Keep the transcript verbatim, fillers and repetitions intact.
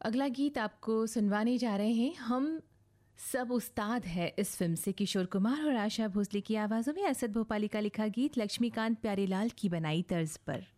अगला गीत आपको सुनवाने जा रहे हैं हम सब उस्ताद है इस फिल्म से। किशोर कुमार और आशा भोसले की आवाज़ों में असद भोपाली का लिखा गीत लक्ष्मीकांत प्यारेलाल की बनाई तर्ज पर।